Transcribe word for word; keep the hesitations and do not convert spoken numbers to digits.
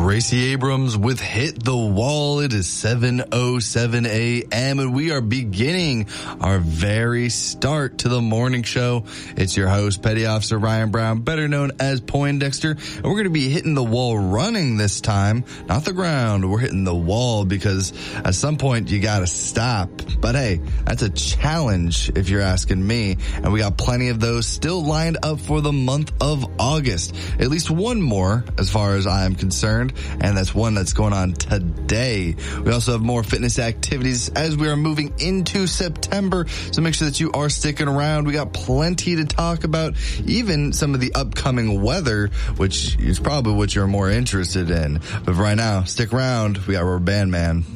Gracie Abrams with Hit the Wall. It is seven oh seven a.m. and we are beginning our very start to the morning show. It's your host, Petty Officer Ryan Brown, better known as Poindexter, and we're going to be hitting the wall running this time, not the ground. We're hitting the wall because at some point you got to stop. But hey, that's a challenge if you're asking me, and we got plenty of those still lined up for the month of August. At least one more as far as I am concerned, and that's one that's going on today. We also have more fitness activities as we are moving into September, so make sure that you are sticking around. We got plenty to talk about, even some of the upcoming weather, which is probably what you're more interested in. But right now, stick around. We got Rubber Band Man.